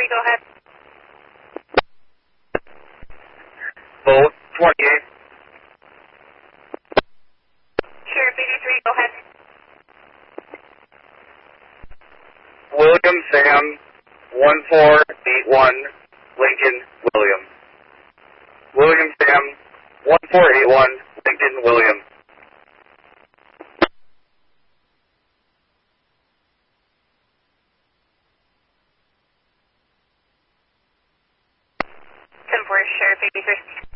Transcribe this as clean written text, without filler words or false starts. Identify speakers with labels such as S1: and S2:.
S1: 83, go ahead.
S2: Both 28.
S1: Sheriff 83, go ahead.
S2: William Sam 1481 Lincoln William. William Sam 1481 Lincoln William.
S1: 10-4, Sheriff 83.